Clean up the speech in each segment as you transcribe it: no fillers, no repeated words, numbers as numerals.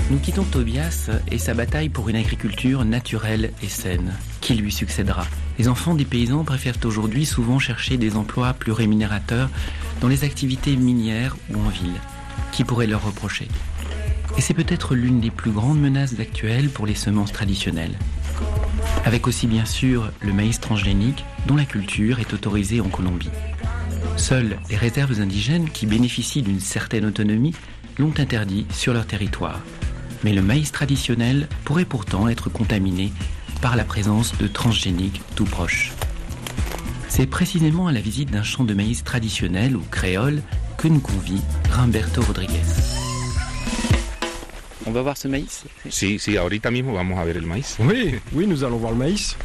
Nous quittons Tobias et sa bataille pour une agriculture naturelle et saine. Qui lui succédera ? Les enfants des paysans préfèrent aujourd'hui souvent chercher des emplois plus rémunérateurs dans les activités minières ou en ville. Qui pourrait leur reprocher ? Et c'est peut-être l'une des plus grandes menaces actuelles pour les semences traditionnelles. Avec aussi bien sûr le maïs transgénique dont la culture est autorisée en Colombie. Seules les réserves indigènes qui bénéficient d'une certaine autonomie l'ont interdit sur leur territoire. Mais le maïs traditionnel pourrait pourtant être contaminé par la présence de transgéniques tout proches. C'est précisément à la visite d'un champ de maïs traditionnel ou créole que nous convie Humberto Rodriguez. On va voir ce maïs ? Sí, ahorita mismo vamos a ver el maíz. Oui, nous allons voir le maïs.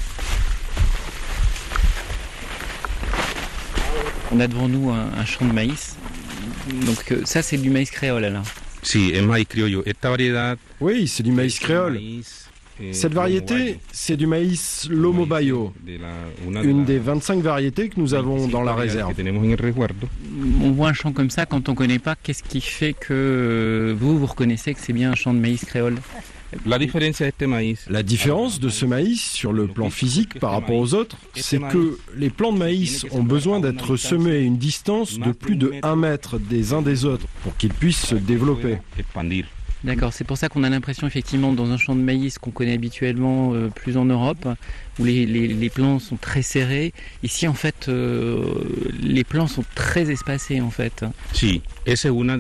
On a devant nous un champ de maïs. Donc ça, c'est du maïs créole alors ? Sí, es maíz criollo. Esta variedad. Oui, c'est du maïs créole. Cette variété, c'est du maïs Lomo Bayo, une des 25 variétés que nous avons dans la réserve. On voit un champ comme ça, quand on ne connaît pas, qu'est-ce qui fait que vous reconnaissez que c'est bien un champ de maïs créole ? La différence de ce maïs sur le plan physique par rapport aux autres, c'est que les plants de maïs ont besoin d'être semés à une distance de plus de 1 mètre des uns des autres pour qu'ils puissent se développer. D'accord, c'est pour ça qu'on a l'impression effectivement dans un champ de maïs qu'on connaît habituellement plus en Europe, où les plants sont très serrés. Ici en fait, les plants sont très espacés en fait. Oui, c'est une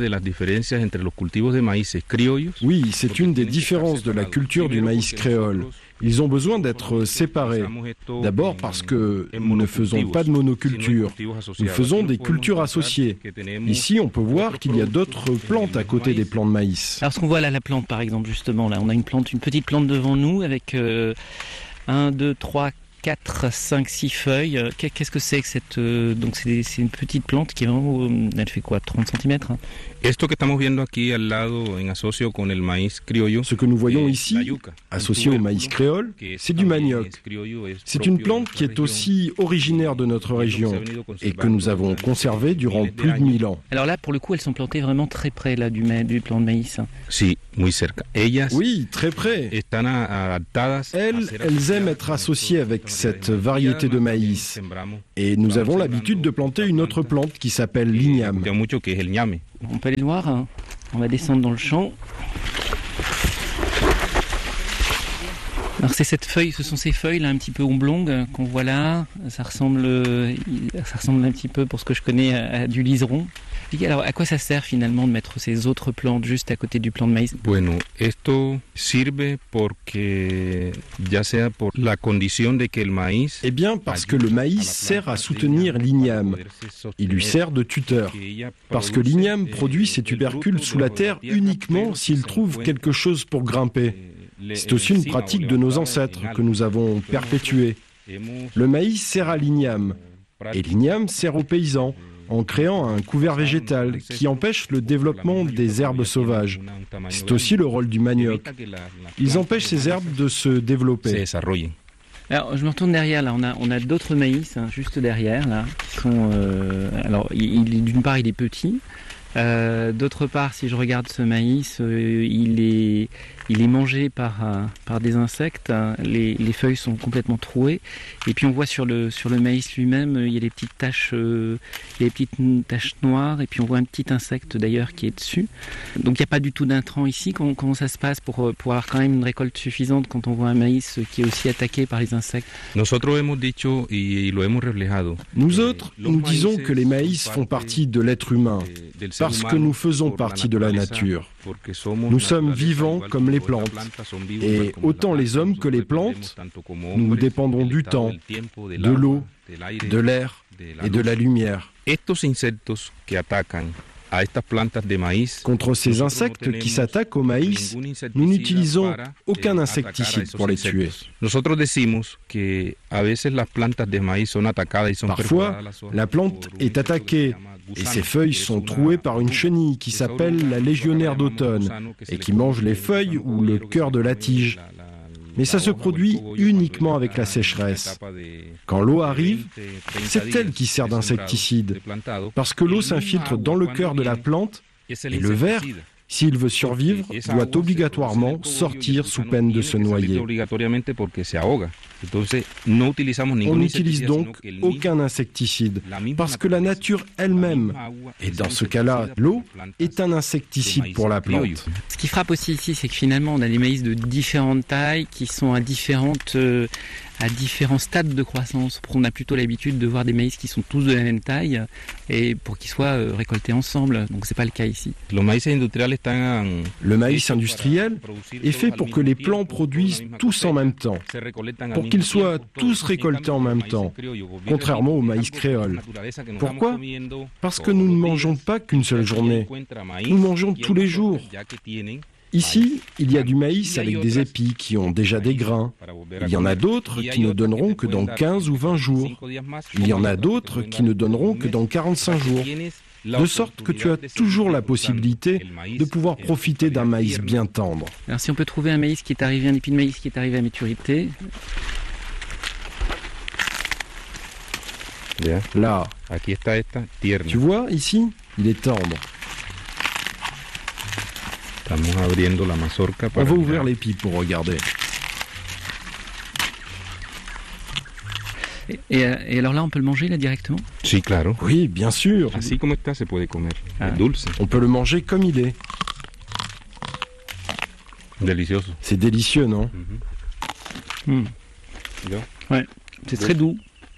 des différences de la culture du maïs créole. Ils ont besoin d'être séparés. D'abord parce que nous ne faisons pas de monoculture. Nous faisons des cultures associées. Ici, on peut voir qu'il y a d'autres plantes à côté des plants de maïs. Alors ce qu'on voit là, la plante par exemple, justement, là, on a une petite plante devant nous avec 1, 2, 3, 4, 5, 6 feuilles. Qu'est-ce que c'est que cette... donc c'est une petite plante qui est vraiment... Elle fait quoi, 30 cm hein? Ce que nous voyons ici, associé au maïs créole, c'est du manioc. C'est une plante qui est aussi originaire de notre région et que nous avons conservée durant plus de 1000 ans. Alors là, pour le coup, elles sont plantées vraiment très près là, du plant de maïs. Oui, très près. Elles aiment être associées avec cette variété de maïs. Et nous avons l'habitude de planter une autre plante qui s'appelle l'igname. On peut aller le voir, hein. On va descendre dans le champ. Alors ce sont ces feuilles là un petit peu oblongues qu'on voit là. Ça ressemble un petit peu, pour ce que je connais, à du liseron. Alors à quoi ça sert finalement de mettre ces autres plantes juste à côté du plant de maïs ? Bueno, esto sirve porque ya sea por la condición de que el maíz. Eh bien parce que le maïs sert à soutenir l'igname. Il lui sert de tuteur. Parce que l'igname produit ses tubercules sous la terre uniquement s'il trouve quelque chose pour grimper. C'est aussi une pratique de nos ancêtres que nous avons perpétuée. Le maïs sert à l'igname et l'igname sert aux paysans en créant un couvert végétal qui empêche le développement des herbes sauvages. C'est aussi le rôle du manioc. Ils empêchent ces herbes de se développer. Alors, je me retourne derrière, là, on a d'autres maïs, hein, juste derrière, là, qui sont... alors, d'une part, il est petit. D'autre part, si je regarde ce maïs, il est mangé par des insectes. Les feuilles sont complètement trouées. Et puis on voit sur le maïs lui-même, il y a des petites taches noires. Et puis on voit un petit insecte d'ailleurs qui est dessus. Donc il n'y a pas du tout d'intrants ici. Comment ça se passe pour avoir quand même une récolte suffisante quand on voit un maïs qui est aussi attaqué par les insectes ? Nous autres, nous disons que les maïs font partie de l'être humain. Parce que nous faisons partie de la nature. Nous sommes vivants comme les plantes. Et autant les hommes que les plantes, nous dépendons du temps, de l'eau, de l'air et de la lumière. Contre ces insectes qui s'attaquent au maïs, nous n'utilisons aucun insecticide pour les tuer. Parfois, la plante est attaquée et ses feuilles sont trouées par une chenille qui s'appelle la légionnaire d'automne et qui mange les feuilles ou le cœur de la tige. Mais ça se produit uniquement avec la sécheresse. Quand l'eau arrive, c'est elle qui sert d'insecticide, parce que l'eau s'infiltre dans le cœur de la plante et le ver, S'il veut survivre, doit obligatoirement sortir sous peine de se noyer. On n'utilise donc aucun insecticide, parce que la nature elle-même, et dans ce cas-là, l'eau, est un insecticide pour la plante. Ce qui frappe aussi ici, c'est que finalement, on a des maïs de différentes tailles qui sont à différents stades de croissance. On a plutôt l'habitude de voir des maïs qui sont tous de la même taille et pour qu'ils soient récoltés ensemble. Donc c'est pas le cas ici. Le maïs industriel est fait pour que les plants produisent tous en même temps, pour qu'ils soient tous récoltés en même temps, contrairement au maïs créole. Pourquoi ? Parce que nous ne mangeons pas qu'une seule journée. Nous mangeons tous les jours. Ici, il y a du maïs avec des épis qui ont déjà des grains. Il y en a d'autres qui ne donneront que dans 15 ou 20 jours. Il y en a d'autres qui ne donneront que dans 45 jours. De sorte que tu as toujours la possibilité de pouvoir profiter d'un maïs bien tendre. Alors si on peut trouver un maïs qui est arrivé, un épi de maïs qui est arrivé à maturité. Là, tu vois, ici, il est tendre. On va ouvrir l'épi pour regarder. Et alors là, on peut le manger là directement ? Sí, claro. Oui, bien sûr. Así como está, se puede comer. Es dulce. On peut le manger comme il est. Delicioso. C'est délicieux, non ? Ouais, c'est très doux.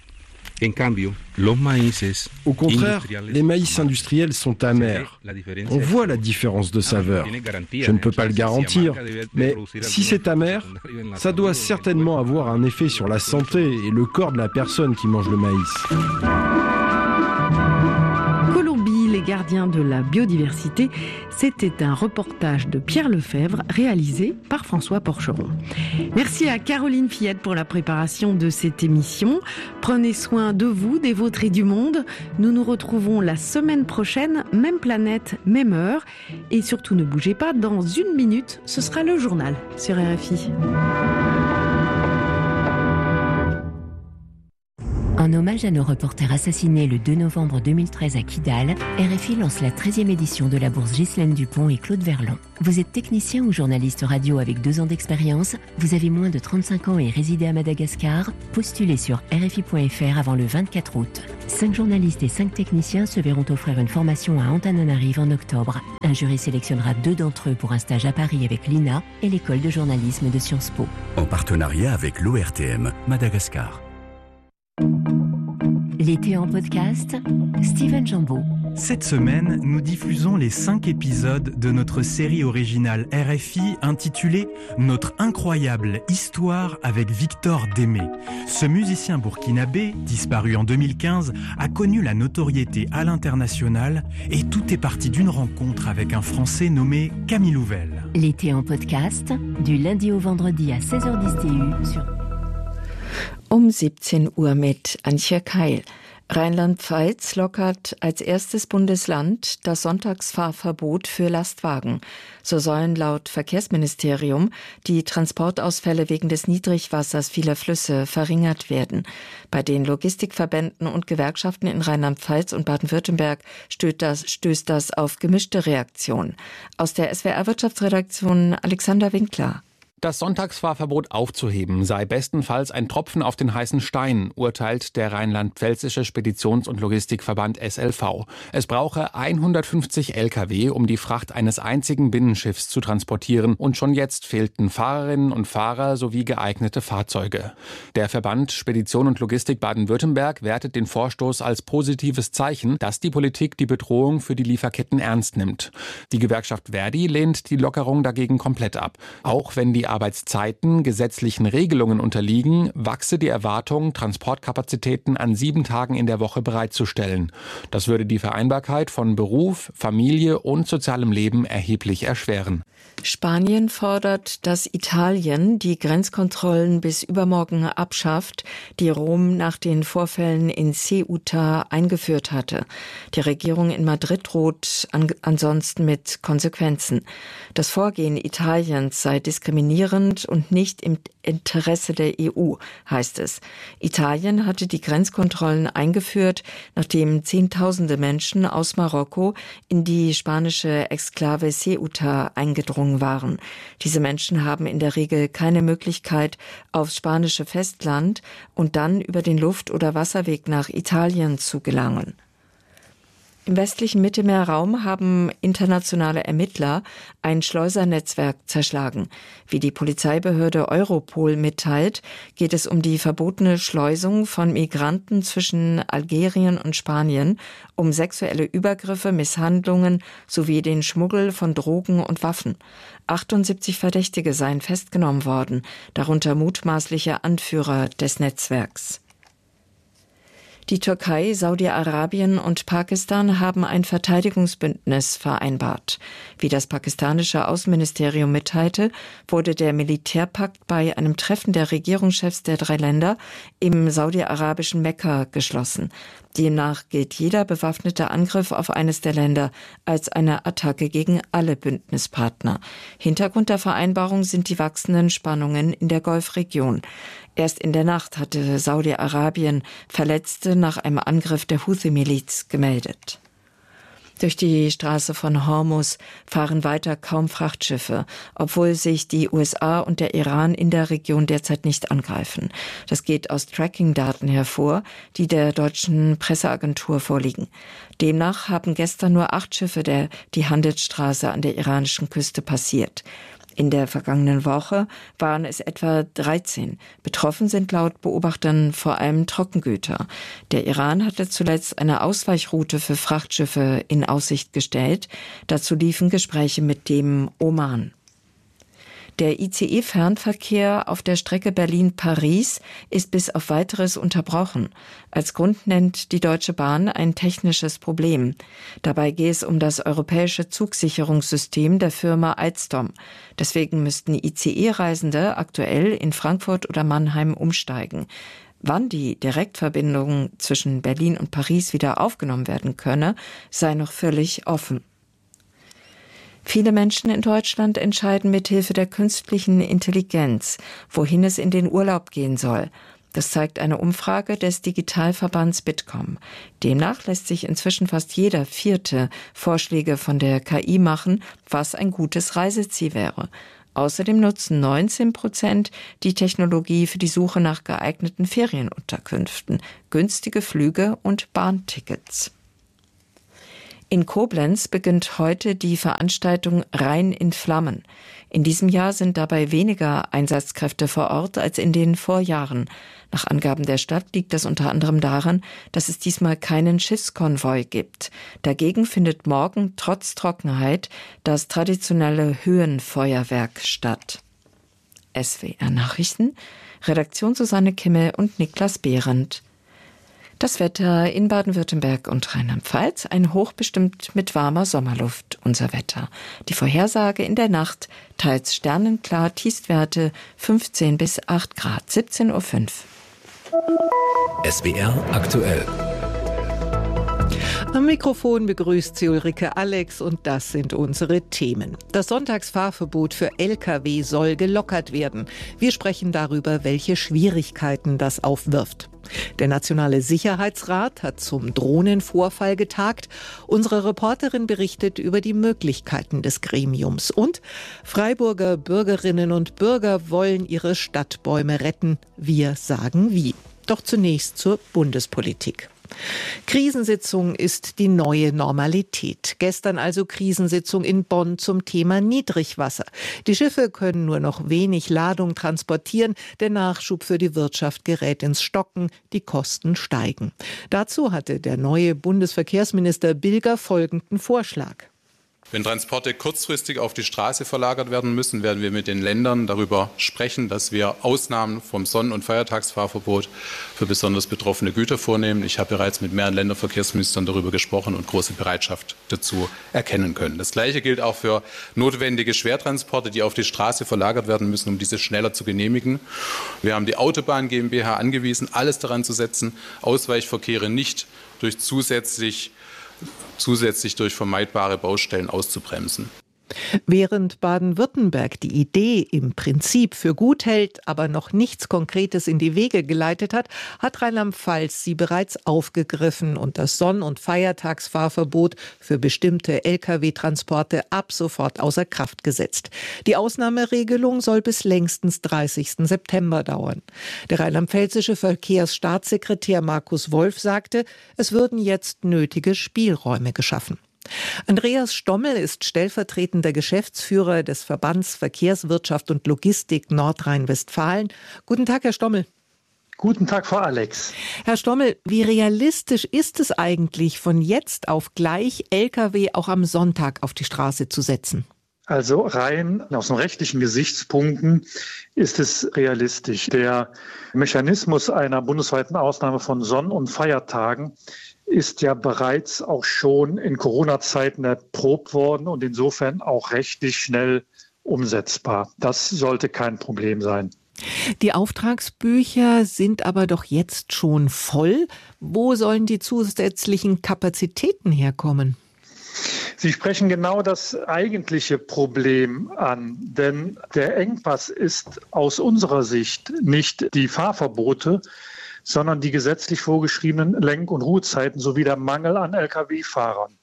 Au contraire, les maïs industriels sont amers. On voit la différence de saveur. Je ne peux pas le garantir, mais si c'est amer, ça doit certainement avoir un effet sur la santé et le corps de la personne qui mange le maïs. Les gardiens de la biodiversité, c'était un reportage de Pierre Lefebvre réalisé par François Porcheron. Merci à Caroline Fillette pour la préparation de cette émission. Prenez soin de vous, des vôtres et du monde. Nous nous retrouvons la semaine prochaine, même planète, même heure. Et surtout ne bougez pas, dans 1 minute, ce sera le journal sur RFI. En hommage à nos reporters assassinés le 2 novembre 2013 à Kidal, RFI lance la 13e édition de la bourse Ghislaine Dupont et Claude Verlon. Vous êtes technicien ou journaliste radio avec 2 ans d'expérience, vous avez moins de 35 ans et résidez à Madagascar, postulez sur RFI.fr avant le 24 août. 5 journalistes et 5 techniciens se verront offrir une formation à Antananarive en octobre. Un jury sélectionnera 2 d'entre eux pour un stage à Paris avec l'INA et l'école de journalisme de Sciences Po. En partenariat avec l'ORTM Madagascar. L'été en podcast, Steven Jambeau. Cette semaine, nous diffusons les 5 épisodes de notre série originale RFI intitulée « Notre incroyable histoire avec Victor Démé ». Ce musicien burkinabé, disparu en 2015, a connu la notoriété à l'international et tout est parti d'une rencontre avec un Français nommé Camille Louvel. L'été en podcast, du lundi au vendredi à 16h10 TU sur... 17 Uhr mit Antje Keil. Rheinland-Pfalz lockert als erstes Bundesland das Sonntagsfahrverbot für Lastwagen. So sollen laut Verkehrsministerium die Transportausfälle wegen des Niedrigwassers vieler Flüsse verringert werden. Bei den Logistikverbänden und Gewerkschaften in Rheinland-Pfalz und Baden-Württemberg stößt das auf gemischte Reaktionen. Aus der SWR-Wirtschaftsredaktion Alexander Winkler. Das Sonntagsfahrverbot aufzuheben sei bestenfalls ein Tropfen auf den heißen Stein, urteilt der rheinland-pfälzische Speditions- und Logistikverband SLV. Es brauche 150 Lkw, um die Fracht eines einzigen Binnenschiffs zu transportieren, und schon jetzt fehlten Fahrerinnen und Fahrer sowie geeignete Fahrzeuge. Der Verband Spedition und Logistik Baden-Württemberg wertet den Vorstoß als positives Zeichen, dass die Politik die Bedrohung für die Lieferketten ernst nimmt. Die Gewerkschaft Verdi lehnt die Lockerung dagegen komplett ab. Auch wenn die Arbeitszeiten gesetzlichen Regelungen unterliegen, wachse die Erwartung, Transportkapazitäten an 7 Tagen in der Woche bereitzustellen. Das würde die Vereinbarkeit von Beruf, Familie und sozialem Leben erheblich erschweren. Spanien fordert, dass Italien die Grenzkontrollen bis übermorgen abschafft, die Rom nach den Vorfällen in Ceuta eingeführt hatte. Die Regierung in Madrid droht ansonsten mit Konsequenzen. Das Vorgehen Italiens sei diskriminierend diskriminierend und nicht im Interesse der EU, heißt es. Italien hatte die Grenzkontrollen eingeführt, nachdem Zehntausende Menschen aus Marokko in die spanische Exklave Ceuta eingedrungen waren. Diese Menschen haben in der Regel keine Möglichkeit, aufs spanische Festland und dann über den Luft- oder Wasserweg nach Italien zu gelangen. Im westlichen Mittelmeerraum haben internationale Ermittler ein Schleusernetzwerk zerschlagen. Wie die Polizeibehörde Europol mitteilt, geht es um die verbotene Schleusung von Migranten zwischen Algerien und Spanien, um sexuelle Übergriffe, Misshandlungen sowie den Schmuggel von Drogen und Waffen. 78 Verdächtige seien festgenommen worden, darunter mutmaßliche Anführer des Netzwerks. Die Türkei, Saudi-Arabien und Pakistan haben ein Verteidigungsbündnis vereinbart. Wie das pakistanische Außenministerium mitteilte, wurde der Militärpakt bei einem Treffen der Regierungschefs der 3 Länder im saudi-arabischen Mekka geschlossen. Demnach gilt jeder bewaffnete Angriff auf eines der Länder als eine Attacke gegen alle Bündnispartner. Hintergrund der Vereinbarung sind die wachsenden Spannungen in der Golfregion. Erst in der Nacht hatte Saudi-Arabien Verletzte nach einem Angriff der Houthi-Miliz gemeldet. Durch die Straße von Hormuz fahren weiter kaum Frachtschiffe, obwohl sich die USA und der Iran in der Region derzeit nicht angreifen. Das geht aus Tracking-Daten hervor, die der deutschen Presseagentur vorliegen. Demnach haben gestern nur 8 Schiffe die Handelsstraße an der iranischen Küste passiert. In der vergangenen Woche waren es etwa 13. Betroffen sind laut Beobachtern vor allem Trockengüter. Der Iran hatte zuletzt eine Ausweichroute für Frachtschiffe in Aussicht gestellt. Dazu liefen Gespräche mit dem Oman. Der ICE-Fernverkehr auf der Strecke Berlin-Paris ist bis auf Weiteres unterbrochen. Als Grund nennt die Deutsche Bahn ein technisches Problem. Dabei gehe es um das europäische Zugsicherungssystem der Firma Alstom. Deswegen müssten ICE-Reisende aktuell in Frankfurt oder Mannheim umsteigen. Wann die Direktverbindung zwischen Berlin und Paris wieder aufgenommen werden könne, sei noch völlig offen. Viele Menschen in Deutschland entscheiden mithilfe der künstlichen Intelligenz, wohin es in den Urlaub gehen soll. Das zeigt eine Umfrage des Digitalverbands Bitkom. Demnach lässt sich inzwischen fast jeder 4. Vorschläge von der KI machen, was ein gutes Reiseziel wäre. Außerdem nutzen 19% die Technologie für die Suche nach geeigneten Ferienunterkünften, günstige Flüge und Bahntickets. In Koblenz beginnt heute die Veranstaltung Rhein in Flammen. In diesem Jahr sind dabei weniger Einsatzkräfte vor Ort als in den Vorjahren. Nach Angaben der Stadt liegt das unter anderem daran, dass es diesmal keinen Schiffskonvoi gibt. Dagegen findet morgen trotz Trockenheit das traditionelle Höhenfeuerwerk statt. SWR Nachrichten, Redaktion Susanne Kimmel und Niklas Behrendt. Das Wetter in Baden-Württemberg und Rheinland-Pfalz, ein Hoch bestimmt mit warmer Sommerluft, unser Wetter. Die Vorhersage in der Nacht, teils sternenklar, Tiefstwerte 15 bis 8 Grad, 17:05 Uhr. SWR aktuell. Am Mikrofon begrüßt sie Ulrike Alex und das sind unsere Themen. Das Sonntagsfahrverbot für Lkw soll gelockert werden. Wir sprechen darüber, welche Schwierigkeiten das aufwirft. Der Nationale Sicherheitsrat hat zum Drohnenvorfall getagt. Unsere Reporterin berichtet über die Möglichkeiten des Gremiums. Und Freiburger Bürgerinnen und Bürger wollen ihre Stadtbäume retten. Wir sagen wie. Doch zunächst zur Bundespolitik. Krisensitzung ist die neue Normalität. Gestern also Krisensitzung in Bonn zum Thema Niedrigwasser. Die Schiffe können nur noch wenig Ladung transportieren. Der Nachschub für die Wirtschaft gerät ins Stocken. Die Kosten steigen. Dazu hatte der neue Bundesverkehrsminister Bilger folgenden Vorschlag. Wenn Transporte kurzfristig auf die Straße verlagert werden müssen, werden wir mit den Ländern darüber sprechen, dass wir Ausnahmen vom Sonn- und Feiertagsfahrverbot für besonders betroffene Güter vornehmen. Ich habe bereits mit mehreren Länderverkehrsministern darüber gesprochen und große Bereitschaft dazu erkennen können. Das Gleiche gilt auch für notwendige Schwertransporte, die auf die Straße verlagert werden müssen, um diese schneller zu genehmigen. Wir haben die Autobahn GmbH angewiesen, alles daran zu setzen, Ausweichverkehre nicht durch zusätzlich durch vermeidbare Baustellen auszubremsen. Während Baden-Württemberg die Idee im Prinzip für gut hält, aber noch nichts Konkretes in die Wege geleitet hat, hat Rheinland-Pfalz sie bereits aufgegriffen und das Sonn- und Feiertagsfahrverbot für bestimmte Lkw-Transporte ab sofort außer Kraft gesetzt. Die Ausnahmeregelung soll bis längstens 30. September dauern. Der rheinland-pfälzische Verkehrsstaatssekretär Markus Wolf sagte, es würden jetzt nötige Spielräume geschaffen. Andreas Stommel ist stellvertretender Geschäftsführer des Verbands Verkehrswirtschaft und Logistik Nordrhein-Westfalen. Guten Tag, Herr Stommel. Guten Tag, Frau Alex. Herr Stommel, wie realistisch ist es eigentlich, von jetzt auf gleich Lkw auch am Sonntag auf die Straße zu setzen? Also rein aus den rechtlichen Gesichtspunkten ist es realistisch. Der Mechanismus einer bundesweiten Ausnahme von Sonn- und Feiertagen ist ja bereits auch schon in Corona-Zeiten erprobt worden und insofern auch rechtlich schnell umsetzbar. Das sollte kein Problem sein. Die Auftragsbücher sind aber doch jetzt schon voll. Wo sollen die zusätzlichen Kapazitäten herkommen? Sie sprechen genau das eigentliche Problem an, denn der Engpass ist aus unserer Sicht nicht die Fahrverbote, sondern die gesetzlich vorgeschriebenen Lenk- und Ruhezeiten sowie der Mangel an Lkw-Fahrern.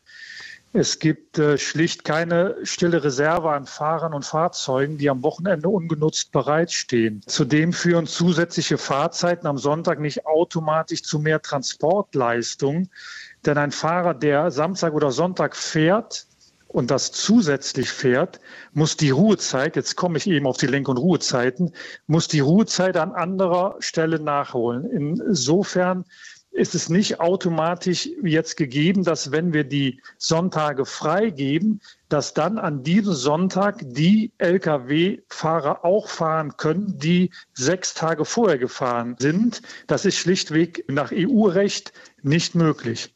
Es gibt schlicht keine stille Reserve an Fahrern und Fahrzeugen, die am Wochenende ungenutzt bereitstehen. Zudem führen zusätzliche Fahrzeiten am Sonntag nicht automatisch zu mehr Transportleistung, denn ein Fahrer, der Samstag oder Sonntag fährt und das zusätzlich fährt, muss die Ruhezeit, jetzt komme ich eben auf die Lenk- und Ruhezeiten, muss die Ruhezeit an anderer Stelle nachholen. Insofern ist es nicht automatisch jetzt gegeben, dass wenn wir die Sonntage freigeben, dass dann an diesem Sonntag die Lkw-Fahrer auch fahren können, die 6 Tage vorher gefahren sind. Das ist schlichtweg nach EU-Recht nicht möglich.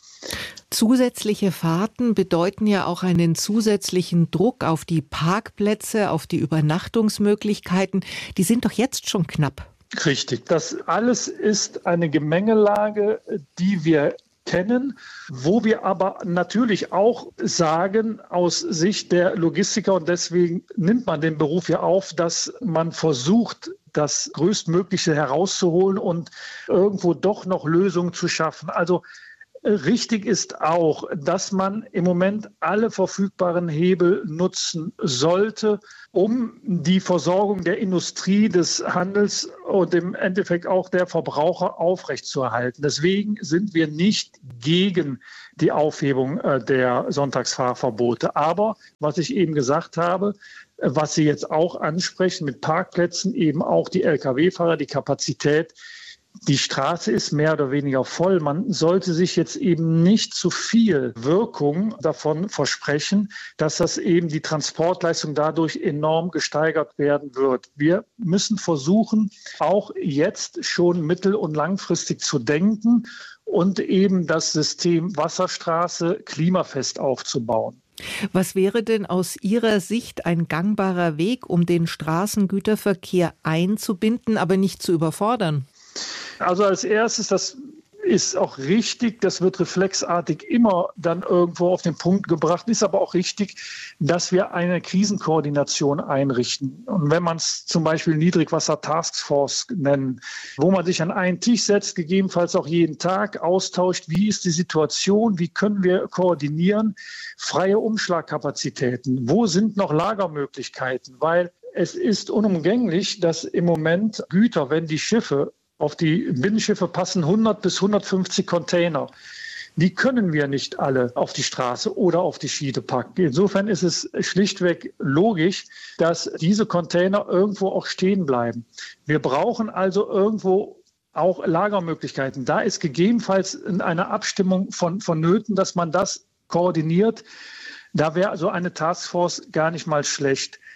Zusätzliche Fahrten bedeuten ja auch einen zusätzlichen Druck auf die Parkplätze, auf die Übernachtungsmöglichkeiten. Die sind doch jetzt schon knapp. Richtig. Das alles ist eine Gemengelage, die wir kennen, wo wir aber natürlich auch sagen, aus Sicht der Logistiker, und deswegen nimmt man den Beruf ja auf, dass man versucht, das Größtmögliche herauszuholen und irgendwo doch noch Lösungen zu schaffen. Also richtig ist auch, dass man im Moment alle verfügbaren Hebel nutzen sollte, um die Versorgung der Industrie, des Handels und im Endeffekt auch der Verbraucher aufrechtzuerhalten. Deswegen sind wir nicht gegen die Aufhebung der Sonntagsfahrverbote. Aber was ich eben gesagt habe, was Sie jetzt auch ansprechen mit Parkplätzen, eben auch die Lkw-Fahrer, die Kapazität, die Straße ist mehr oder weniger voll. Man sollte sich jetzt eben nicht zu viel Wirkung davon versprechen, dass das eben die Transportleistung dadurch enorm gesteigert werden wird. Wir müssen versuchen, auch jetzt schon mittel- und langfristig zu denken und eben das System Wasserstraße klimafest aufzubauen. Was wäre denn aus Ihrer Sicht ein gangbarer Weg, um den Straßengüterverkehr einzubinden, aber nicht zu überfordern? Also als erstes, das ist auch richtig, das wird reflexartig immer dann irgendwo auf den Punkt gebracht, ist aber auch richtig, dass wir eine Krisenkoordination einrichten. Und wenn man es zum Beispiel Niedrigwasser-Taskforce nennen, wo man sich an einen Tisch setzt, gegebenenfalls auch jeden Tag austauscht, wie ist die Situation, wie können wir koordinieren, freie Umschlagkapazitäten, wo sind noch Lagermöglichkeiten, weil es ist unumgänglich, dass im Moment Güter, wenn die Schiffe auf die Binnenschiffe passen 100 bis 150 Container. Die können wir nicht alle auf die Straße oder auf die Schiene packen. Insofern ist es schlichtweg logisch, dass diese Container irgendwo auch stehen bleiben. Wir brauchen also irgendwo auch Lagermöglichkeiten. Da ist gegebenenfalls eine Abstimmung vonnöten, dass man das koordiniert. Da wäre also eine Taskforce gar nicht mal schlecht.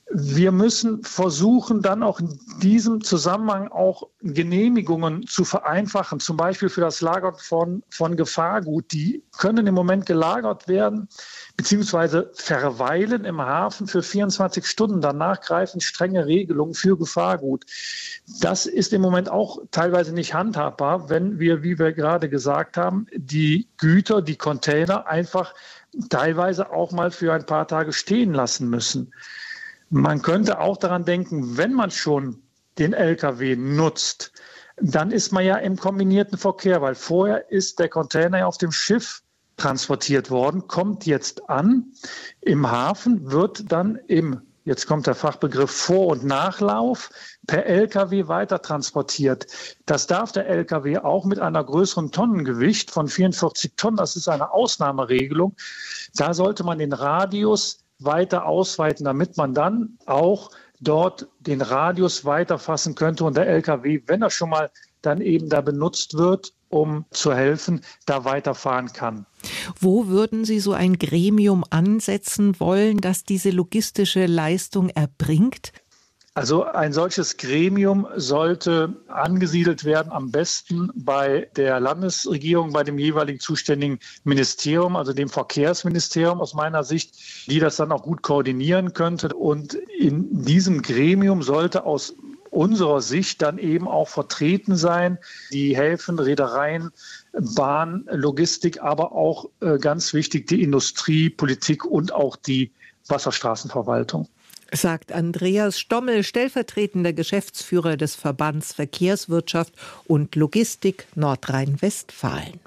Wir müssen versuchen, dann auch in diesem Zusammenhang auch Genehmigungen zu vereinfachen, zum Beispiel für das Lagern von Gefahrgut. Die können im Moment gelagert werden bzw. verweilen im Hafen für 24 Stunden. Danach greifen strenge Regelungen für Gefahrgut. Das ist im Moment auch teilweise nicht handhabbar, wenn wir, wie wir gerade gesagt haben, die Güter, die Container einfach teilweise auch mal für ein paar Tage stehen lassen müssen. Man könnte auch daran denken, wenn man schon den Lkw nutzt, dann ist man ja im kombinierten Verkehr, weil vorher ist der Container ja auf dem Schiff transportiert worden, kommt jetzt an im Hafen, wird dann jetzt kommt der Fachbegriff Vor- und Nachlauf, per Lkw weiter transportiert. Das darf der Lkw auch mit einer größeren Tonnengewicht von 44 Tonnen. Das ist eine Ausnahmeregelung. Da sollte man den Radius weiter ausweiten, damit man dann auch dort den Radius weiterfassen könnte und der Lkw, wenn er schon mal dann eben da benutzt wird, um zu helfen, da weiterfahren kann. Wo würden Sie so ein Gremium ansetzen wollen, das diese logistische Leistung erbringt? Also ein solches Gremium sollte angesiedelt werden, am besten bei der Landesregierung, bei dem jeweiligen zuständigen Ministerium, also dem Verkehrsministerium aus meiner Sicht, die das dann auch gut koordinieren könnte. Und in diesem Gremium sollte aus unserer Sicht dann eben auch vertreten sein die Häfen, Reedereien, Bahn, Logistik, aber auch ganz wichtig die Industrie, Politik und auch die Wasserstraßenverwaltung. Sagt Andreas Stommel, stellvertretender Geschäftsführer des Verbands Verkehrswirtschaft und Logistik Nordrhein-Westfalen.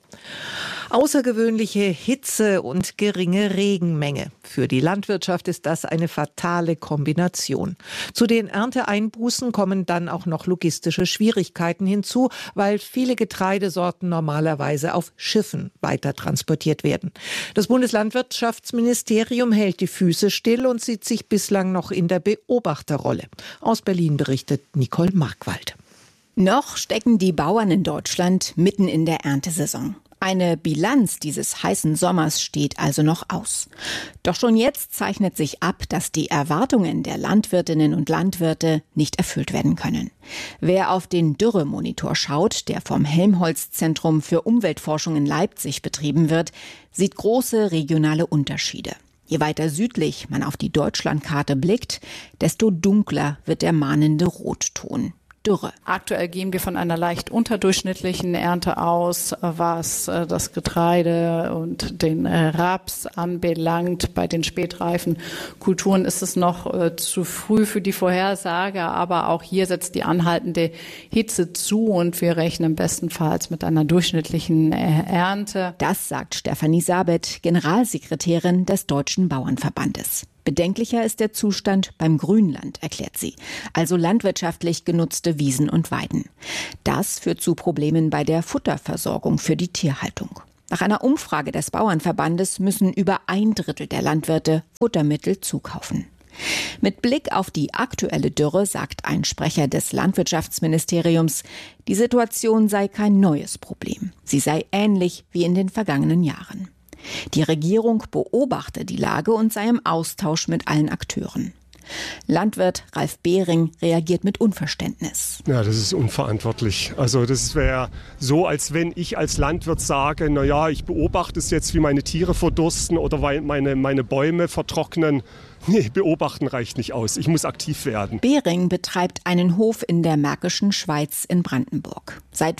Außergewöhnliche Hitze und geringe Regenmenge. Für die Landwirtschaft ist das eine fatale Kombination. Zu den Ernteeinbußen kommen dann auch noch logistische Schwierigkeiten hinzu, weil viele Getreidesorten normalerweise auf Schiffen weiter transportiert werden. Das Bundeslandwirtschaftsministerium hält die Füße still und sieht sich bislang noch in der Beobachterrolle. Aus Berlin berichtet Nicole Markwald. Noch stecken die Bauern in Deutschland mitten in der Erntesaison. Eine Bilanz dieses heißen Sommers steht also noch aus. Doch schon jetzt zeichnet sich ab, dass die Erwartungen der Landwirtinnen und Landwirte nicht erfüllt werden können. Wer auf den Dürremonitor schaut, der vom Helmholtz-Zentrum für Umweltforschung in Leipzig betrieben wird, sieht große regionale Unterschiede. Je weiter südlich man auf die Deutschlandkarte blickt, desto dunkler wird der mahnende Rotton. Dürre. Aktuell gehen wir von einer leicht unterdurchschnittlichen Ernte aus, was das Getreide und den Raps anbelangt. Bei den spätreifen Kulturen ist es noch zu früh für die Vorhersage, aber auch hier setzt die anhaltende Hitze zu und wir rechnen bestenfalls mit einer durchschnittlichen Ernte. Das sagt Stefanie Sabet, Generalsekretärin des Deutschen Bauernverbandes. Bedenklicher ist der Zustand beim Grünland, erklärt sie, also landwirtschaftlich genutzte Wiesen und Weiden. Das führt zu Problemen bei der Futterversorgung für die Tierhaltung. Nach einer Umfrage des Bauernverbandes müssen über 1/3 der Landwirte Futtermittel zukaufen. Mit Blick auf die aktuelle Dürre sagt ein Sprecher des Landwirtschaftsministeriums, die Situation sei kein neues Problem. Sie sei ähnlich wie in den vergangenen Jahren. Die Regierung beobachte die Lage und sei im Austausch mit allen Akteuren. Landwirt Ralf Behring reagiert mit Unverständnis. Ja, das ist unverantwortlich. Also das wäre so, als wenn ich als Landwirt sage, naja, ich beobachte es jetzt, wie meine Tiere verdursten oder weil meine Bäume vertrocknen. Nee, beobachten reicht nicht aus. Ich muss aktiv werden. Behring betreibt einen Hof in der Märkischen Schweiz in Brandenburg. Seit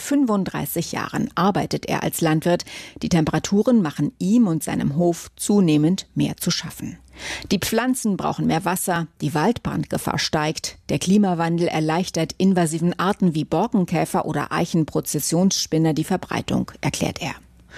35 Jahren arbeitet er als Landwirt. Die Temperaturen machen ihm und seinem Hof zunehmend mehr zu schaffen. Die Pflanzen brauchen mehr Wasser, die Waldbrandgefahr steigt, der Klimawandel erleichtert invasiven Arten wie Borkenkäfer oder Eichenprozessionsspinner die Verbreitung, erklärt er.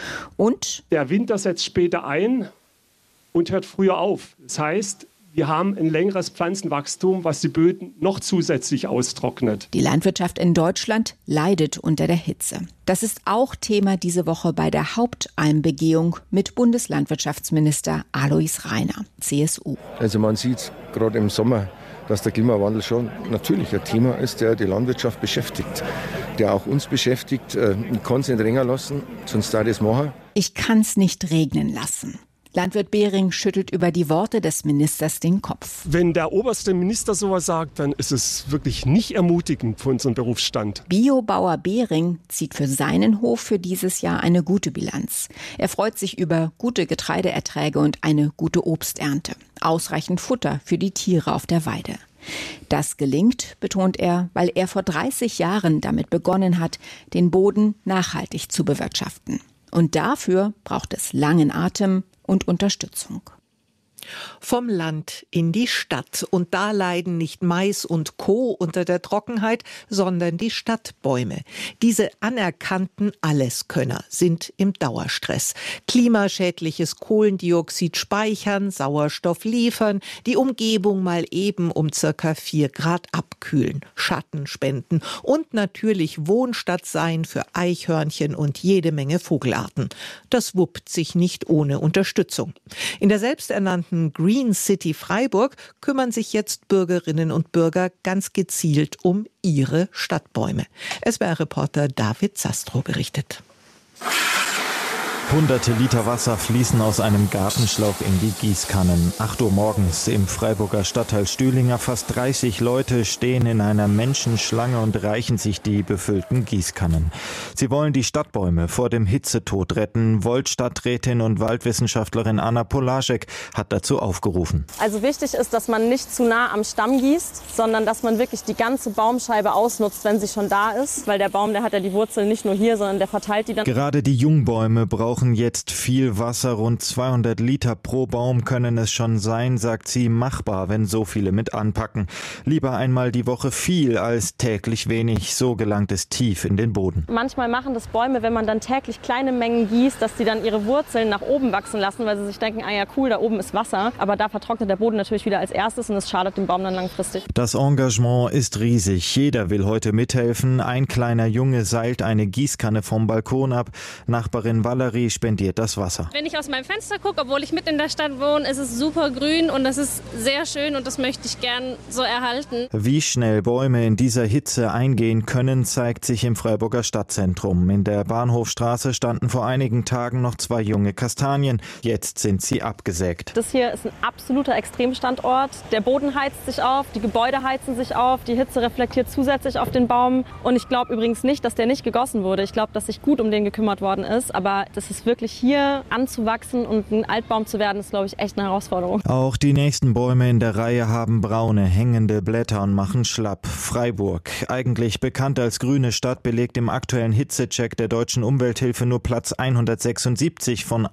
Und der Winter setzt später ein und hört früher auf. Das heißt, wir haben ein längeres Pflanzenwachstum, was die Böden noch zusätzlich austrocknet. Die Landwirtschaft in Deutschland leidet unter der Hitze. Das ist auch Thema diese Woche bei der Hauptalmbegehung mit Bundeslandwirtschaftsminister Alois Rainer, CSU. Also man sieht gerade im Sommer, dass der Klimawandel schon natürlich ein Thema ist, der die Landwirtschaft beschäftigt, der auch uns beschäftigt. Ich kann es nicht länger lassen, sonst da das machen. Ich kann's nicht regnen lassen. Landwirt Behring schüttelt über die Worte des Ministers den Kopf. Wenn der oberste Minister sowas sagt, dann ist es wirklich nicht ermutigend für unseren Berufsstand. Biobauer Behring zieht für seinen Hof für dieses Jahr eine gute Bilanz. Er freut sich über gute Getreideerträge und eine gute Obsternte. Ausreichend Futter für die Tiere auf der Weide. Das gelingt, betont er, weil er vor 30 Jahren damit begonnen hat, den Boden nachhaltig zu bewirtschaften. Und dafür braucht es langen Atem und Unterstützung. Vom Land in die Stadt. Und da leiden nicht Mais und Co. unter der Trockenheit, sondern die Stadtbäume. Diese anerkannten Alleskönner sind im Dauerstress. Klimaschädliches Kohlendioxid speichern, Sauerstoff liefern, die Umgebung mal eben um ca. 4 Grad abkühlen, Schatten spenden und natürlich Wohnstatt sein für Eichhörnchen und jede Menge Vogelarten. Das wuppt sich nicht ohne Unterstützung. In der selbsternannten Green City Freiburg kümmern sich jetzt Bürgerinnen und Bürger ganz gezielt um ihre Stadtbäume. SWR-Reporter David Sastro berichtet. Hunderte Liter Wasser fließen aus einem Gartenschlauch in die Gießkannen. 8 Uhr morgens im Freiburger Stadtteil Stühlinger. Fast 30 Leute stehen in einer Menschenschlange und reichen sich die befüllten Gießkannen. Sie wollen die Stadtbäume vor dem Hitzetod retten. Volt-Stadträtin und Waldwissenschaftlerin Anna Polacek hat dazu aufgerufen. Also wichtig ist, dass man nicht zu nah am Stamm gießt, sondern dass man wirklich die ganze Baumscheibe ausnutzt, wenn sie schon da ist. Weil der Baum, der hat ja die Wurzeln nicht nur hier, sondern der verteilt die dann. Gerade die Jungbäume brauchen jetzt viel Wasser. Rund 200 Liter pro Baum können es schon sein, sagt sie, machbar, wenn so viele mit anpacken. Lieber einmal die Woche viel als täglich wenig. So gelangt es tief in den Boden. Manchmal machen das Bäume, wenn man dann täglich kleine Mengen gießt, dass die dann ihre Wurzeln nach oben wachsen lassen, weil sie sich denken, ah ja cool, da oben ist Wasser. Aber da vertrocknet der Boden natürlich wieder als erstes und es schadet dem Baum dann langfristig. Das Engagement ist riesig. Jeder will heute mithelfen. Ein kleiner Junge seilt eine Gießkanne vom Balkon ab. Nachbarin Valerie spendiert das Wasser. Wenn ich aus meinem Fenster gucke, obwohl ich mitten in der Stadt wohne, ist es super grün und das ist sehr schön und das möchte ich gern so erhalten. Wie schnell Bäume in dieser Hitze eingehen können, zeigt sich im Freiburger Stadtzentrum. In der Bahnhofstraße standen vor einigen Tagen noch 2 junge Kastanien. Jetzt sind sie abgesägt. Das hier ist ein absoluter Extremstandort. Der Boden heizt sich auf, die Gebäude heizen sich auf, die Hitze reflektiert zusätzlich auf den Baum. Und ich glaube übrigens nicht, dass der nicht gegossen wurde. Ich glaube, dass sich gut um den gekümmert worden ist. Aber das ist wirklich hier anzuwachsen und ein Altbaum zu werden, ist, glaube ich, echt eine Herausforderung. Auch die nächsten Bäume in der Reihe haben braune, hängende Blätter und machen schlapp. Freiburg, eigentlich bekannt als grüne Stadt, belegt im aktuellen Hitzecheck der Deutschen Umwelthilfe nur Platz 176 von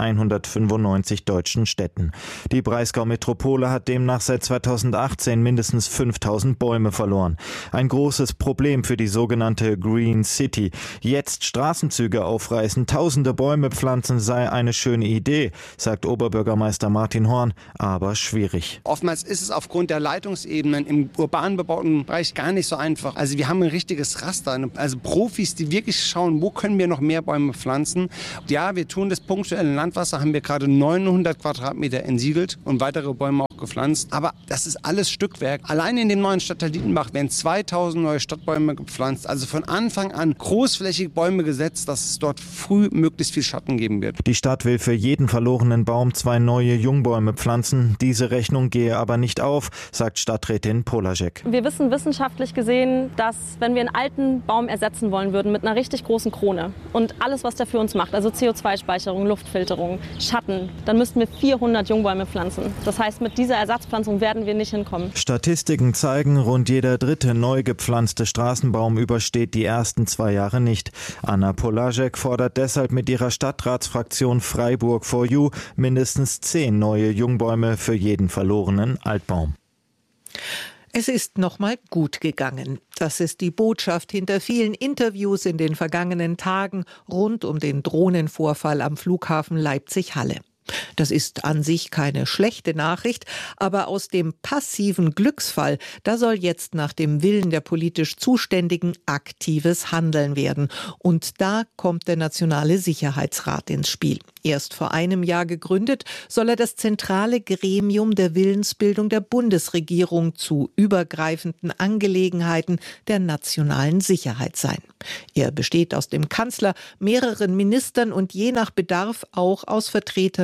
195 deutschen Städten. Die Breisgau-Metropole hat demnach seit 2018 mindestens 5000 Bäume verloren. Ein großes Problem für die sogenannte Green City. Jetzt Straßenzüge aufreißen, tausende Bäume pflanzen sei eine schöne Idee, sagt Oberbürgermeister Martin Horn, aber schwierig. Oftmals ist es aufgrund der Leitungsebenen im urban bebauten Bereich gar nicht so einfach. Also wir haben ein richtiges Raster, also Profis, die wirklich schauen, wo können wir noch mehr Bäume pflanzen. Ja, wir tun das punktuell in Landwasser, haben wir gerade 900 Quadratmeter entsiegelt und weitere Bäume auch gepflanzt. Aber das ist alles Stückwerk. Allein in dem neuen Stadtteil Dietenbach werden 2000 neue Stadtbäume gepflanzt. Also von Anfang an großflächig Bäume gesetzt, dass es dort früh möglichst viel Schatten geben wird. Die Stadt will für jeden verlorenen Baum 2 neue Jungbäume pflanzen. Diese Rechnung gehe aber nicht auf, sagt Stadträtin Polacek. Wir wissen wissenschaftlich gesehen, dass wenn wir einen alten Baum ersetzen wollen würden mit einer richtig großen Krone und alles, was der für uns macht, also CO2-Speicherung, Luftfilterung, Schatten, dann müssten wir 400 Jungbäume pflanzen. Das heißt, mit dieser Ersatzpflanzung werden wir nicht hinkommen. Statistiken zeigen, rund jeder 3. neu gepflanzte Straßenbaum übersteht die ersten 2 Jahre nicht. Anna Polacek fordert deshalb mit ihrer Stadtratsfraktion Freiburg for You mindestens 10 neue Jungbäume für jeden verlorenen Altbaum. Es ist nochmal gut gegangen. Das ist die Botschaft hinter vielen Interviews in den vergangenen Tagen rund um den Drohnenvorfall am Flughafen Leipzig-Halle. Das ist an sich keine schlechte Nachricht, aber aus dem passiven Glücksfall, da soll jetzt nach dem Willen der politisch Zuständigen aktives Handeln werden. Und da kommt der Nationale Sicherheitsrat ins Spiel. Erst vor einem Jahr gegründet, soll er das zentrale Gremium der Willensbildung der Bundesregierung zu übergreifenden Angelegenheiten der nationalen Sicherheit sein. Er besteht aus dem Kanzler, mehreren Ministern und je nach Bedarf auch aus Vertretern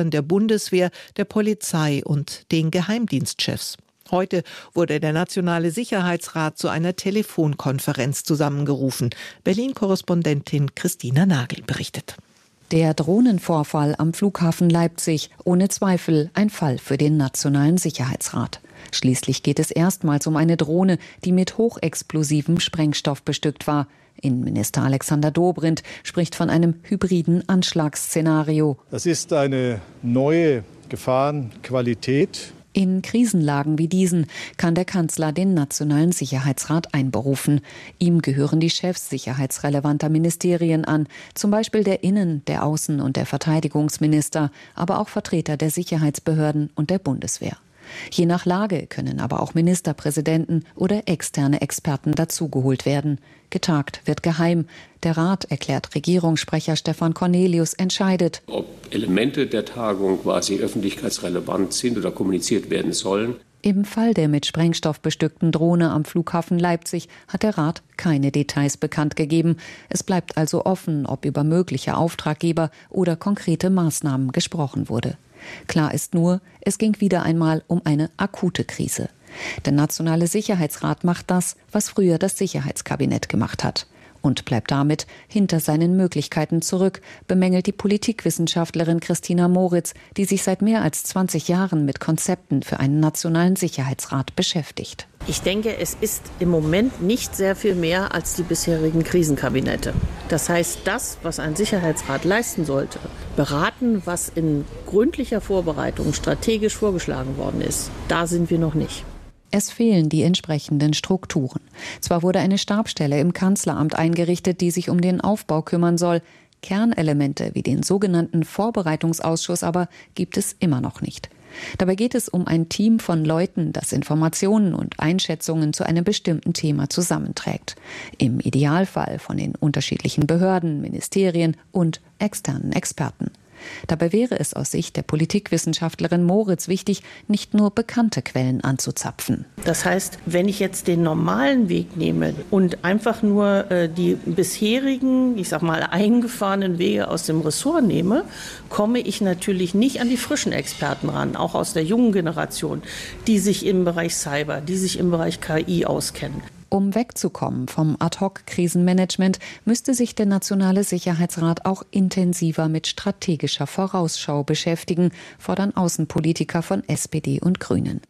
Militären, der Bundeswehr, der Polizei und den Geheimdienstchefs. Heute wurde der Nationale Sicherheitsrat zu einer Telefonkonferenz zusammengerufen. Berlin-Korrespondentin Christina Nagel berichtet. Der Drohnenvorfall am Flughafen Leipzig, ohne Zweifel ein Fall für den Nationalen Sicherheitsrat. Schließlich geht es erstmals um eine Drohne, die mit hochexplosivem Sprengstoff bestückt war. Innenminister Alexander Dobrindt spricht von einem hybriden Anschlagsszenario. Das ist eine neue Gefahrenqualität. In Krisenlagen wie diesen kann der Kanzler den Nationalen Sicherheitsrat einberufen. Ihm gehören die Chefs sicherheitsrelevanter Ministerien an, zum Beispiel der Innen-, der Außen- und der Verteidigungsminister, aber auch Vertreter der Sicherheitsbehörden und der Bundeswehr. Je nach Lage können aber auch Ministerpräsidenten oder externe Experten dazugeholt werden. Getagt wird geheim. Der Rat, erklärt Regierungssprecher Stefan Cornelius, entscheidet, ob Elemente der Tagung quasi öffentlichkeitsrelevant sind oder kommuniziert werden sollen. Im Fall der mit Sprengstoff bestückten Drohne am Flughafen Leipzig hat der Rat keine Details bekannt gegeben. Es bleibt also offen, ob über mögliche Auftraggeber oder konkrete Maßnahmen gesprochen wurde. Klar ist nur, es ging wieder einmal um eine akute Krise. Der Nationale Sicherheitsrat macht das, was früher das Sicherheitskabinett gemacht hat. Und bleibt damit hinter seinen Möglichkeiten zurück, bemängelt die Politikwissenschaftlerin Christina Moritz, die sich seit mehr als 20 Jahren mit Konzepten für einen Nationalen Sicherheitsrat beschäftigt. Ich denke, es ist im Moment nicht sehr viel mehr als die bisherigen Krisenkabinette. Das heißt, das, was ein Sicherheitsrat leisten sollte, beraten, was in gründlicher Vorbereitung strategisch vorgeschlagen worden ist, da sind wir noch nicht. Es fehlen die entsprechenden Strukturen. Zwar wurde eine Stabsstelle im Kanzleramt eingerichtet, die sich um den Aufbau kümmern soll. Kernelemente wie den sogenannten Vorbereitungsausschuss aber gibt es immer noch nicht. Dabei geht es um ein Team von Leuten, das Informationen und Einschätzungen zu einem bestimmten Thema zusammenträgt. Im Idealfall von den unterschiedlichen Behörden, Ministerien und externen Experten. Dabei wäre es aus Sicht der Politikwissenschaftlerin Moritz wichtig, nicht nur bekannte Quellen anzuzapfen. Das heißt, wenn ich jetzt den normalen Weg nehme und einfach nur die bisherigen, ich sag mal, eingefahrenen Wege aus dem Ressort nehme, komme ich natürlich nicht an die frischen Experten ran, auch aus der jungen Generation, die sich im Bereich Cyber, die sich im Bereich KI auskennen. Um wegzukommen vom Ad-hoc-Krisenmanagement müsste sich der Nationale Sicherheitsrat auch intensiver mit strategischer Vorausschau beschäftigen, fordern Außenpolitiker von SPD und Grünen.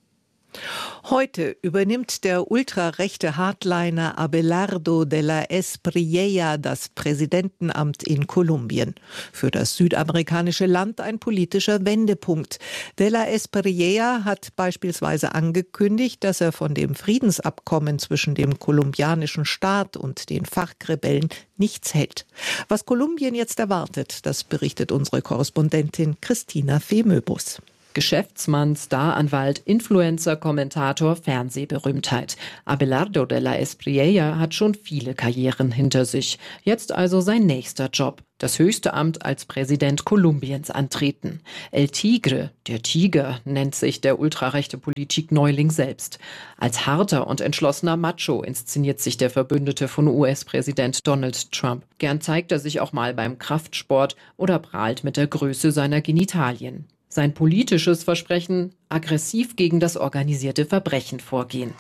Heute übernimmt der ultrarechte Hardliner Abelardo de la Espriella das Präsidentenamt in Kolumbien. Für das südamerikanische Land ein politischer Wendepunkt. De la Espriella hat beispielsweise angekündigt, dass er von dem Friedensabkommen zwischen dem kolumbianischen Staat und den FARC-Rebellen nichts hält. Was Kolumbien jetzt erwartet, das berichtet unsere Korrespondentin Christina Femöbus. Geschäftsmann, Staranwalt, Influencer, Kommentator, Fernsehberühmtheit. Abelardo de la Espriella hat schon viele Karrieren hinter sich. Jetzt also sein nächster Job. Das höchste Amt als Präsident Kolumbiens antreten. El Tigre, der Tiger, nennt sich der ultrarechte Politik-Neuling selbst. Als harter und entschlossener Macho inszeniert sich der Verbündete von US-Präsident Donald Trump. Gern zeigt er sich auch mal beim Kraftsport oder prahlt mit der Größe seiner Genitalien. Sein politisches Versprechen: aggressiv gegen das organisierte Verbrechen vorgehen.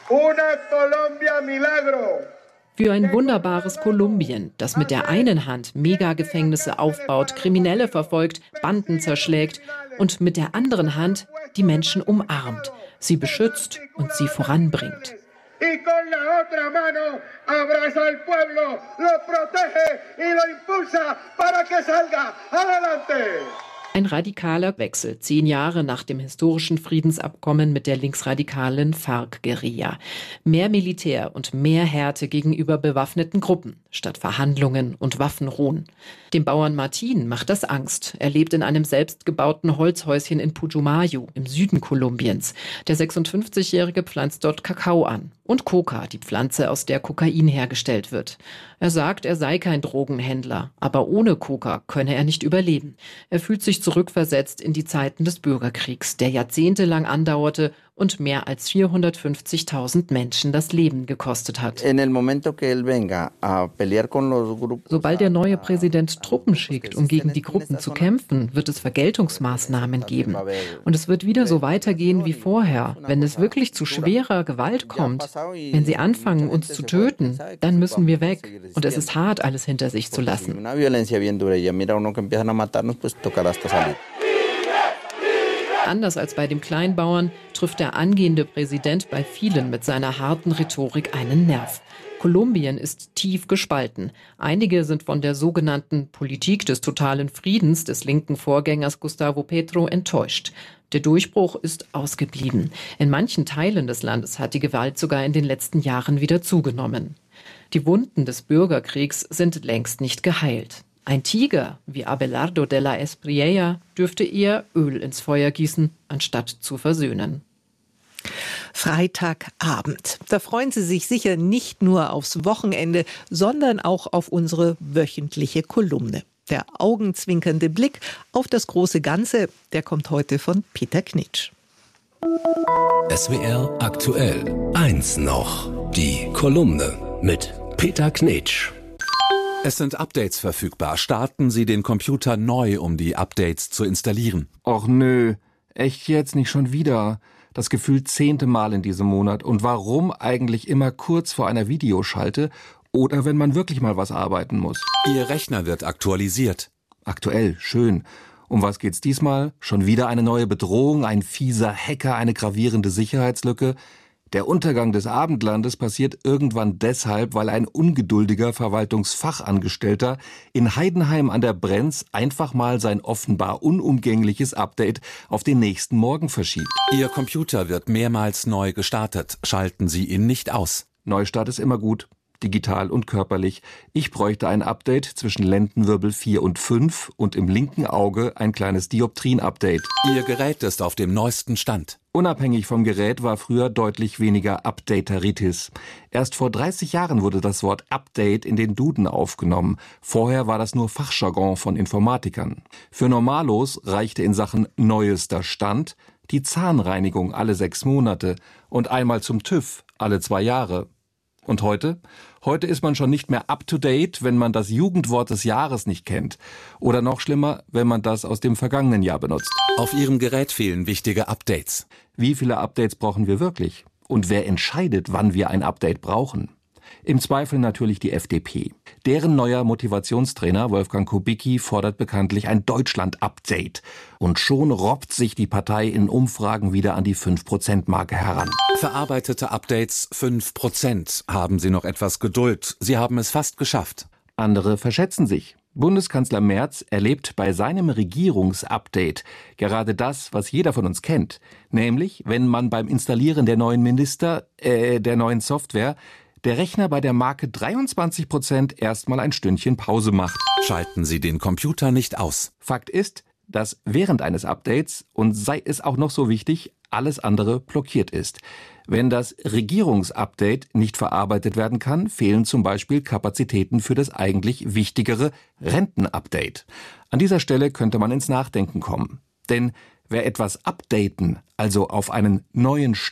Für ein wunderbares Kolumbien, das mit der einen Hand Megagefängnisse aufbaut, Kriminelle verfolgt, Banden zerschlägt und mit der anderen Hand die Menschen umarmt, sie beschützt und sie voranbringt. Ein radikaler Wechsel, 10 Jahre nach dem historischen Friedensabkommen mit der linksradikalen FARC-Guerilla. Mehr Militär und mehr Härte gegenüber bewaffneten Gruppen, statt Verhandlungen und Waffenruhen. Dem Bauern Martin macht das Angst. Er lebt in einem selbstgebauten Holzhäuschen in Putumayo im Süden Kolumbiens. Der 56-Jährige pflanzt dort Kakao an und Coca, die Pflanze, aus der Kokain hergestellt wird. Er sagt, er sei kein Drogenhändler, aber ohne Coca könne er nicht überleben. Er fühlt sich zurückversetzt in die Zeiten des Bürgerkriegs, der jahrzehntelang andauerte und mehr als 450.000 Menschen das Leben gekostet hat. Sobald der neue Präsident Truppen schickt, um gegen die Gruppen zu kämpfen, wird es Vergeltungsmaßnahmen geben. Und es wird wieder so weitergehen wie vorher. Wenn es wirklich zu schwerer Gewalt kommt, wenn sie anfangen, uns zu töten, dann müssen wir weg. Und es ist hart, alles hinter sich zu lassen. Anders als bei dem Kleinbauern trifft der angehende Präsident bei vielen mit seiner harten Rhetorik einen Nerv. Kolumbien ist tief gespalten. Einige sind von der sogenannten Politik des totalen Friedens des linken Vorgängers Gustavo Petro enttäuscht. Der Durchbruch ist ausgeblieben. In manchen Teilen des Landes hat die Gewalt sogar in den letzten Jahren wieder zugenommen. Die Wunden des Bürgerkriegs sind längst nicht geheilt. Ein Tiger wie Abelardo de la Espriella dürfte eher Öl ins Feuer gießen, anstatt zu versöhnen. Freitagabend. Da freuen Sie sich sicher nicht nur aufs Wochenende, sondern auch auf unsere wöchentliche Kolumne. Der augenzwinkernde Blick auf das große Ganze, der kommt heute von Peter Knitsch. SWR aktuell. 1 noch. Die Kolumne mit Peter Knitsch. Es sind Updates verfügbar. Starten Sie den Computer neu, um die Updates zu installieren. Och nö, echt jetzt nicht schon wieder? Das gefühlt 10. Mal in diesem Monat. Und warum eigentlich immer kurz vor einer Videoschalte oder wenn man wirklich mal was arbeiten muss? Ihr Rechner wird aktualisiert. Aktuell, schön. Um was geht's diesmal? Schon wieder eine neue Bedrohung, ein fieser Hacker, eine gravierende Sicherheitslücke? Der Untergang des Abendlandes passiert irgendwann deshalb, weil ein ungeduldiger Verwaltungsfachangestellter in Heidenheim an der Brenz einfach mal sein offenbar unumgängliches Update auf den nächsten Morgen verschiebt. Ihr Computer wird mehrmals neu gestartet. Schalten Sie ihn nicht aus. Neustart ist immer gut. Digital und körperlich. Ich bräuchte ein Update zwischen Lendenwirbel 4 und 5 und im linken Auge ein kleines Dioptrien-Update. Ihr Gerät ist auf dem neuesten Stand. Unabhängig vom Gerät war früher deutlich weniger Updateritis. Erst vor 30 Jahren wurde das Wort Update in den Duden aufgenommen. Vorher war das nur Fachjargon von Informatikern. Für Normalos reichte in Sachen neuester Stand die Zahnreinigung alle 6 Monate und einmal zum TÜV alle 2 Jahre. Und heute? Heute ist man schon nicht mehr up-to-date, wenn man das Jugendwort des Jahres nicht kennt. Oder noch schlimmer, wenn man das aus dem vergangenen Jahr benutzt. Auf Ihrem Gerät fehlen wichtige Updates. Wie viele Updates brauchen wir wirklich? Und wer entscheidet, wann wir ein Update brauchen? Im Zweifel natürlich die FDP. Deren neuer Motivationstrainer Wolfgang Kubicki fordert bekanntlich ein Deutschland-Update. Und schon robbt sich die Partei in Umfragen wieder an die 5%-Marke heran. Verarbeitete Updates 5%. Haben Sie noch etwas Geduld? Sie haben es fast geschafft. Andere verschätzen sich. Bundeskanzler Merz erlebt bei seinem Regierungsupdate gerade das, was jeder von uns kennt. Nämlich, wenn man beim Installieren der neuen der neuen Software der Rechner bei der Marke 23% erstmal ein Stündchen Pause macht. Schalten Sie den Computer nicht aus. Fakt ist, dass während eines Updates, und sei es auch noch so wichtig, alles andere blockiert ist. Wenn das Regierungsupdate nicht verarbeitet werden kann, fehlen zum Beispiel Kapazitäten für das eigentlich wichtigere Rentenupdate. An dieser Stelle könnte man ins Nachdenken kommen. Denn wer etwas updaten, also auf einen neuen